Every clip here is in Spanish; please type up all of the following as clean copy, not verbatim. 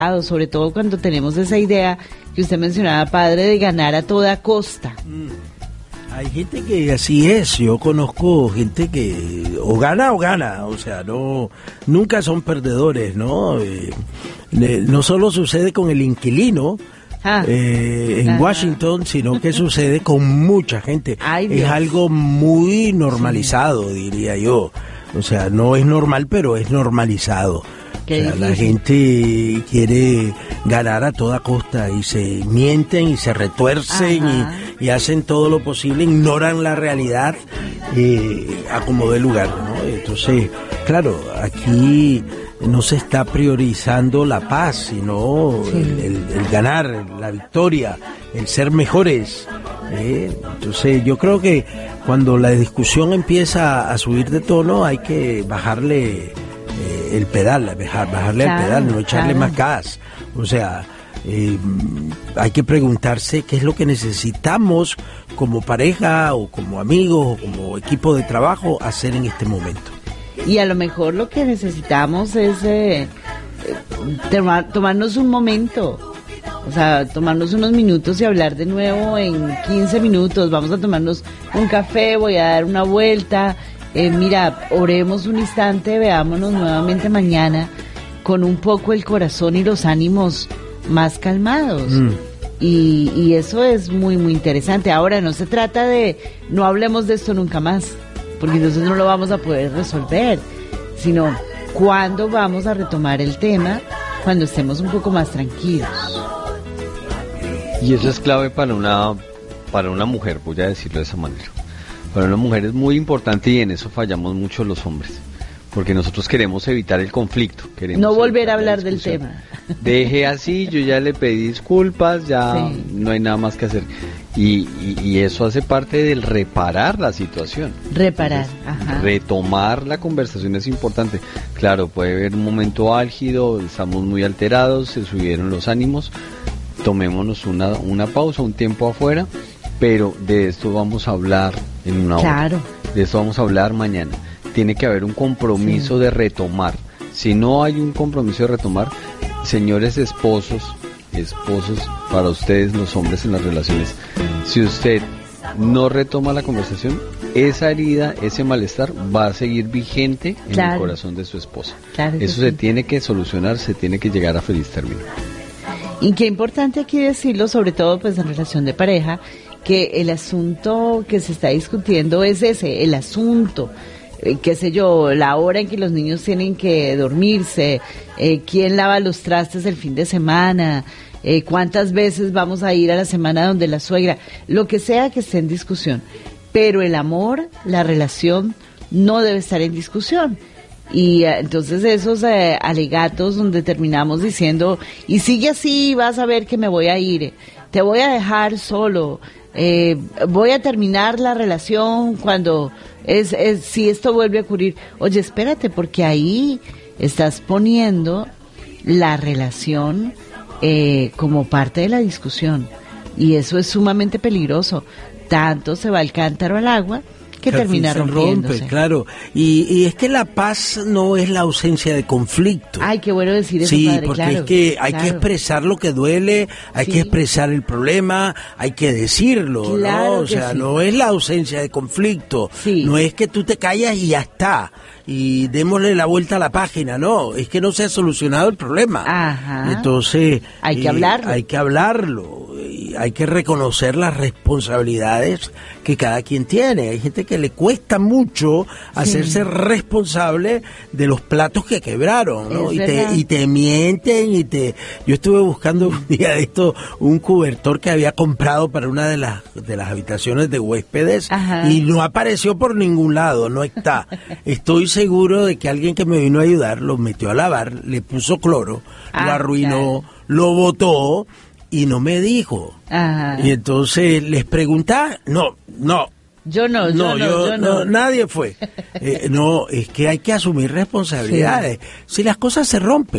sobre todo cuando tenemos esa idea que usted mencionaba, padre, de ganar a toda costa. Hay gente que así es, yo conozco gente que o gana, o sea, nunca son perdedores, ¿no? No solo sucede con el inquilino en Washington, sino que sucede con mucha gente. Es algo muy normalizado, diría yo. O sea, no es normal, pero es normalizado. O sea, la gente quiere ganar a toda costa y se mienten y se retuercen y hacen todo lo posible, ignoran la realidad a como dé lugar, ¿no? Entonces, claro, aquí no se está priorizando la paz, sino el ganar, la victoria, el ser mejores. Entonces, yo creo que cuando la discusión empieza a subir de tono, hay que bajarle el pedal, bajarle el pedal, no echarle más gas. O sea, hay que preguntarse qué es lo que necesitamos como pareja o como amigos o como equipo de trabajo hacer en este momento. Y a lo mejor lo que necesitamos es tomarnos un momento, o sea, tomarnos unos minutos y hablar de nuevo en 15 minutos. Vamos a tomarnos un café, voy a dar una vuelta. Mira, oremos un instante, veámonos nuevamente mañana con un poco el corazón y los ánimos más calmados. Y eso es muy, muy interesante. Ahora, no se trata de no hablemos de esto nunca más, porque entonces no lo vamos a poder resolver, sino cuándo vamos a retomar el tema, cuando estemos un poco más tranquilos. Y eso es clave para una mujer, voy a decirlo de esa manera. Para una mujer es muy importante y en eso fallamos mucho los hombres, porque nosotros queremos evitar el conflicto, queremos no volver a hablar del tema. Deje así, yo ya le pedí disculpas, ya no hay nada más que hacer. Y eso hace parte del reparar la situación. Reparar, entonces, retomar la conversación es importante. Claro, puede haber un momento álgido, estamos muy alterados, se subieron los ánimos, tomémonos una pausa, un tiempo afuera, pero de esto vamos a hablar en una hora. De esto vamos a hablar mañana. Tiene que haber un compromiso de retomar. Si no hay un compromiso de retomar, señores esposos, para ustedes los hombres en las relaciones, si usted no retoma la conversación, esa herida, ese malestar va a seguir vigente en el corazón de su esposa. Eso se tiene que solucionar, se tiene que llegar a feliz término. Y qué importante aquí decirlo, sobre todo pues en relación de pareja, que el asunto que se está discutiendo es ese, el asunto, qué sé yo, la hora en que los niños tienen que dormirse, quién lava los trastes el fin de semana, cuántas veces vamos a ir a la semana donde la suegra, lo que sea que esté en discusión. Pero el amor, la relación, no debe estar en discusión. Y entonces esos alegatos donde terminamos diciendo, y sigue así, vas a ver que me voy a ir, te voy a dejar solo, voy a terminar la relación cuando si esto vuelve a ocurrir. Oye, espérate, porque ahí estás poniendo la relación como parte de la discusión, y eso es sumamente peligroso. Tanto se va el cántaro al agua que termina rompiéndose. Claro, y es que la paz no es la ausencia de conflicto. Ay, qué bueno decir eso, sí, padre, porque es que hay que expresar lo que duele, hay que expresar el problema, hay que decirlo, ¿no? O sea, no es la ausencia de conflicto, no es que tú te callas y ya está, y démosle la vuelta a la página, no, es que no se ha solucionado el problema. Entonces hay que hablarlo. Hay que hablarlo, y hay que reconocer las responsabilidades que cada quien tiene. Hay gente que le cuesta mucho hacerse responsable de los platos que quebraron, ¿no? Y te mienten yo estuve buscando un día de esto un cobertor que había comprado para una de las habitaciones de huéspedes y no apareció por ningún lado, no está. Estoy seguro de que alguien que me vino a ayudar lo metió a lavar, le puso cloro, lo arruinó, lo botó y no me dijo. Y entonces les preguntaba, no. Yo no. Nadie fue. No, es que hay que asumir responsabilidades. Si las cosas se rompen,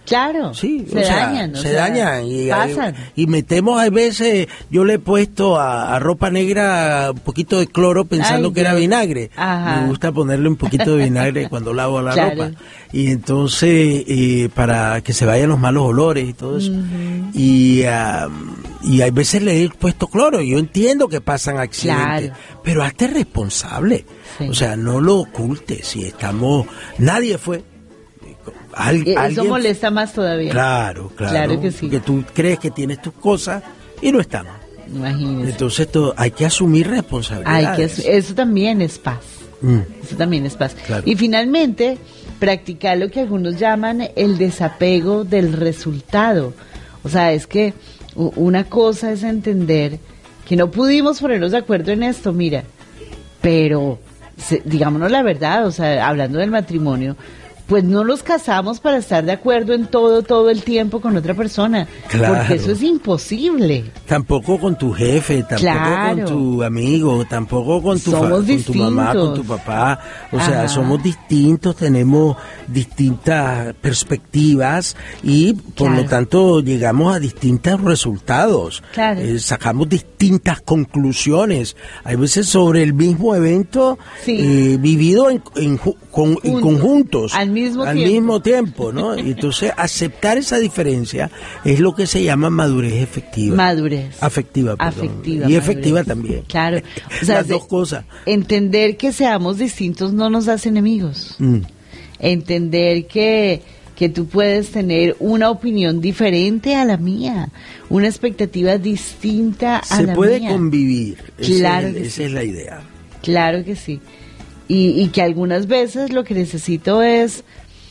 Claro, sí, se dañan. Se dañan pasan. y metemos a veces, yo le he puesto a ropa negra un poquito de cloro pensando que era vinagre. Ajá. Me gusta ponerle un poquito de vinagre cuando lavo la Claro. ropa. Y entonces, para que se vayan los malos olores y todo eso. Uh-huh. Y hay veces le he puesto cloro. Yo entiendo que pasan accidentes, Claro. pero hazte responsable. Sí. O sea, no lo ocultes. Si nadie fue. Eso Alguien, molesta más todavía. Claro. Claro que sí. Porque tú crees que tienes tus cosas y no están. Imagínese. Entonces hay que asumir responsabilidades. Eso también es paz. Eso también es paz. Claro. Y finalmente, practicar lo que algunos llaman el desapego del resultado. O sea, es que una cosa es entender que no pudimos ponernos de acuerdo en esto, mira, pero digámonos la verdad, o sea, hablando del matrimonio, pues no nos casamos para estar de acuerdo en todo el tiempo con otra persona, Claro. porque eso es imposible. Tampoco con tu jefe, tampoco Claro. con tu amigo, tampoco con tu Somos con tu mamá, con tu distintos. papá. O sea, Ajá. somos distintos, tenemos distintas perspectivas y por Claro. lo tanto llegamos a distintos resultados. Claro. Sacamos distintas conclusiones. Hay veces sobre el mismo evento Sí. vivido en conjuntos. Al mismo tiempo, ¿no? Y entonces aceptar esa diferencia es lo que se llama madurez efectiva. Madurez. Afectiva, perdón. Afectiva, Y madurez. efectiva también. Claro. O sea, Las dos cosas. Entender que seamos distintos no nos hace enemigos. Mm. Entender que tú puedes tener una opinión diferente a la mía, una expectativa distinta a la mía. Se puede convivir. Claro que esa sí. es la idea. Claro que sí. Y que algunas veces lo que necesito es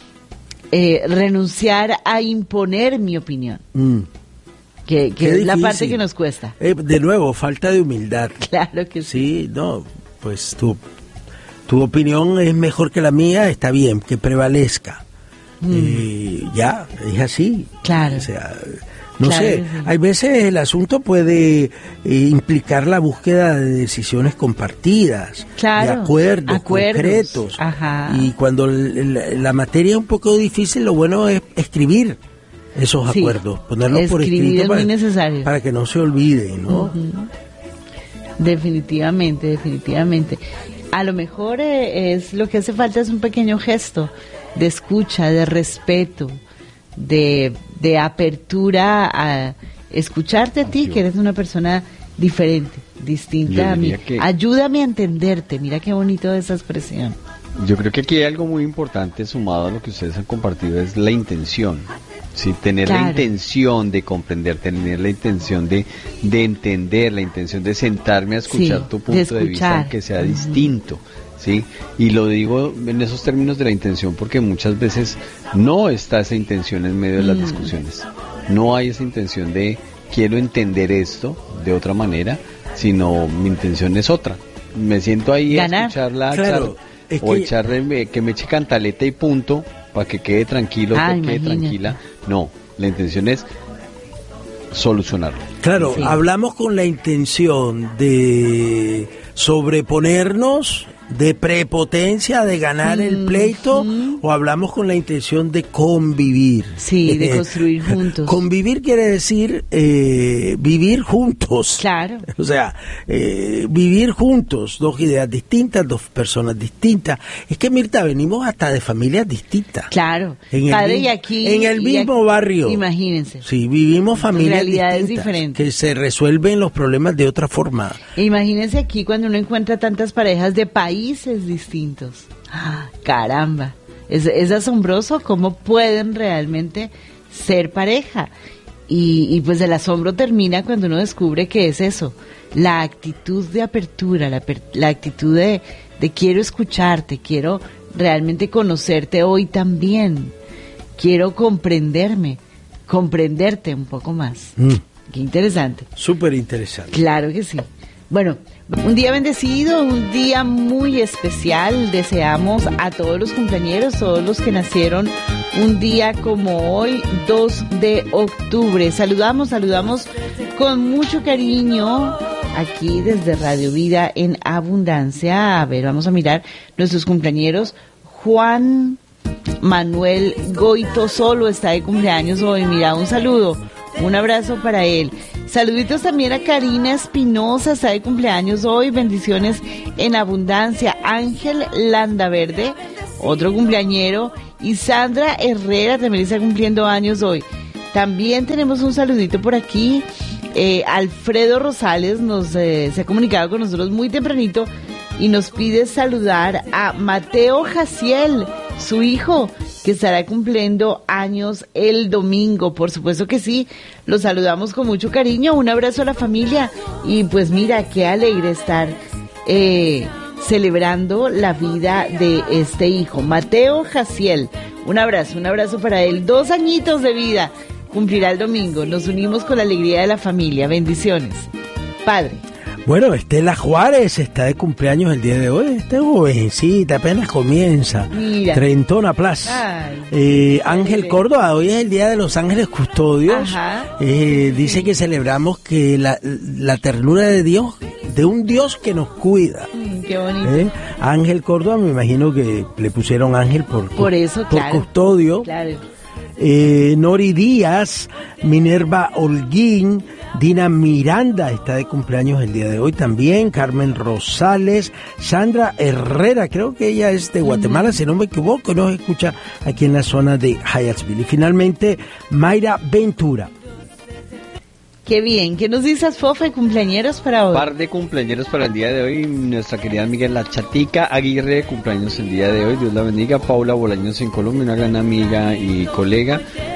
renunciar a imponer mi opinión, que Qué es la parte difícil. que nos cuesta. De nuevo, falta de humildad. Claro que sí. Sí, no, pues tu opinión es mejor que la mía, está bien, que prevalezca. Ya, es así. Claro. O sea, no Claro sé, que sí. hay veces el asunto puede implicar la búsqueda de decisiones compartidas, Claro, de acuerdos acuerdos. concretos. Ajá. Y cuando la materia es un poco difícil, lo bueno es escribir esos Sí, acuerdos, ponerlos por escribir escrito es muy necesario. para que no se olviden, ¿no? Definitivamente. A lo mejor es lo que hace falta es un pequeño gesto de escucha, de respeto, de apertura a escucharte a ti, que eres una persona diferente, distinta Yo a mí. diría que- Ayúdame a entenderte. Mira qué bonito esa expresión. Yo creo que aquí hay algo muy importante sumado a lo que ustedes han compartido, es la intención. Sí, tener Claro. la intención de comprender, tener la intención de entender, la intención de sentarme a escuchar Sí, tu de punto de vista, escuchar. aunque sea distinto. ¿Sí? Y lo digo en esos términos de la intención porque muchas veces no está esa intención en medio de las discusiones. No hay esa intención de quiero entender esto de otra manera, sino mi intención es otra. Me siento ahí Ganar. a escucharla, Claro, es o que- echarle que me eche cantaleta y punto para que quede tranquilo, Ah, que quede imagínate. tranquila. No, la intención es solucionarlo. Claro, Sí. hablamos con la intención de sobreponernos, de prepotencia, de ganar el pleito, o hablamos con la intención de convivir. Sí, de construir juntos. Convivir quiere decir vivir juntos. Claro. O sea, vivir juntos, dos ideas distintas, dos personas distintas. Es que, Mirta, venimos hasta de familias distintas. Claro. En el Padre, mismo- y aquí en el y mismo aquí- barrio. Imagínense. Sí, vivimos familias Realidades distintas, diferentes. que se resuelven los problemas de otra forma. Imagínense aquí cuando uno encuentra tantas parejas de países distintos. ¡Ah, caramba! Es asombroso cómo pueden realmente ser pareja. Y pues el asombro termina cuando uno descubre que es eso, la actitud de apertura, la actitud de quiero escucharte, quiero realmente conocerte hoy también, quiero comprenderte un poco más. Qué interesante. Súper interesante. Claro que sí. Bueno, un día bendecido, un día muy especial. Deseamos a todos los cumpleañeros, todos los que nacieron un día como hoy, 2 de octubre. Saludamos con mucho cariño aquí desde Radio Vida en Abundancia. A ver, vamos a mirar nuestros cumpleañeros. Juan Manuel Goito Solo está de cumpleaños hoy. Mira, un saludo, un abrazo para él. Saluditos también a Karina Espinosa, está de cumpleaños hoy. Bendiciones en abundancia. Ángel Landaverde, otro cumpleañero. Y Sandra Herrera también está cumpliendo años hoy. También tenemos un saludito por aquí. Alfredo Rosales se ha comunicado con nosotros muy tempranito y nos pide saludar a Mateo Jaciel, su hijo, que estará cumpliendo años el domingo. Por supuesto que sí, lo saludamos con mucho cariño. Un abrazo a la familia y pues mira, qué alegre estar celebrando la vida de este hijo, Mateo Jaciel. Un abrazo para él. 2 añitos de vida cumplirá el domingo. Nos unimos con la alegría de la familia. Bendiciones. Padre. Bueno, Estela Juárez está de cumpleaños el día de hoy. Está jovencita, apenas comienza. Mira. Treintona Plaza. Ángel Córdoba, hoy es el día de los ángeles custodios. Dice que celebramos que la ternura de Dios, de un Dios que nos cuida. Qué bonito. Ángel Córdoba, me imagino que le pusieron ángel por eso, por claro, custodio. Claro. Nori Díaz, Minerva Holguín, Dina Miranda está de cumpleaños el día de hoy también, Carmen Rosales, Sandra Herrera, creo que ella es de Guatemala, si no me equivoco, nos escucha aquí en la zona de Hyattsville. Y finalmente, Mayra Ventura. Qué bien. ¿Qué nos dices, Fofe, cumpleañeros para hoy? Par de cumpleaños para el día de hoy. Nuestra querida amiga La Chatica Aguirre de cumpleaños el día de hoy. Dios la bendiga. Paula Bolaños en Colombia, una gran amiga y colega.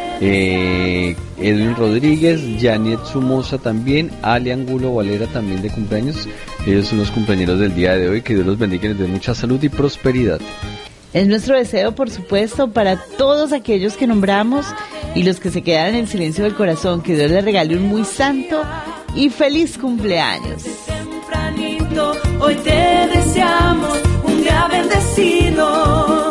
Edwin Rodríguez, Janet Sumosa también, Ale Angulo Valera también de cumpleaños. Ellos son los cumpleaños del día de hoy. Que Dios los bendiga y les dé mucha salud y prosperidad. Es nuestro deseo, por supuesto, para todos aquellos que nombramos y los que se quedan en el silencio del corazón, que Dios les regale un muy santo y feliz cumpleaños. Tempranito, hoy te deseamos un día bendecido.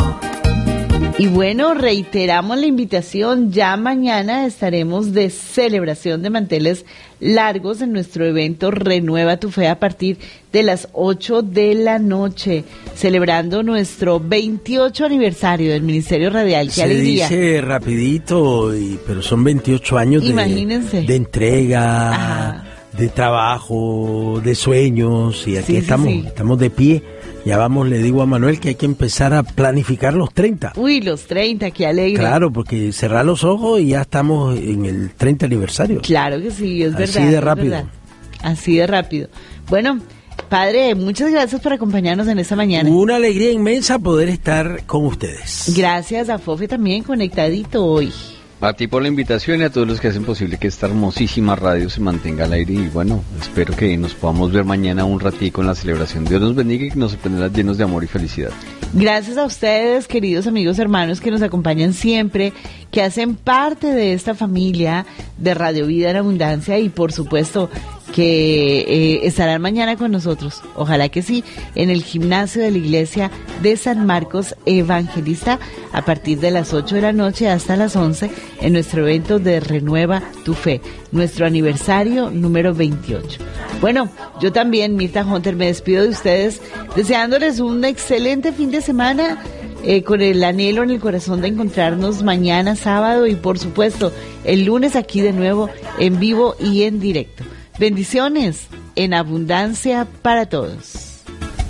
Y bueno, reiteramos la invitación, ya mañana estaremos de celebración de manteles largos en nuestro evento Renueva tu Fe a partir de las 8 de la noche, celebrando nuestro 28 aniversario del Ministerio Radial. ¡Qué alegría! Se dice rapidito, pero son 28 años de entrega, ajá, de trabajo, de sueños, y aquí estamos de pie. Ya vamos, le digo a Manuel que hay que empezar a planificar los 30. Uy, los 30, qué alegre. Claro, porque cerrar los ojos y ya estamos en el 30 aniversario. Claro que sí, es verdad. Así de rápido. Así de rápido. Bueno, padre, muchas gracias por acompañarnos en esta mañana. Una alegría inmensa poder estar con ustedes. Gracias a Fofe también, conectadito hoy. A ti por la invitación y a todos los que hacen posible que esta hermosísima radio se mantenga al aire. Y bueno, espero que nos podamos ver mañana un ratico en la celebración. Dios nos bendiga y que nos sorprenderá llenos de amor y felicidad. Gracias a ustedes, queridos amigos, hermanos, que nos acompañan siempre, que hacen parte de esta familia de Radio Vida en Abundancia y por supuesto que estarán mañana con nosotros, ojalá que sí, en el gimnasio de la iglesia de San Marcos Evangelista a partir de las 8 de la noche hasta las 11 en nuestro evento de Renueva tu Fe, nuestro aniversario número 28. Bueno, yo también, Mirta Hunter, me despido de ustedes deseándoles un excelente fin de semana, con el anhelo en el corazón de encontrarnos mañana sábado y por supuesto el lunes aquí de nuevo en vivo y en directo. Bendiciones en abundancia para todos.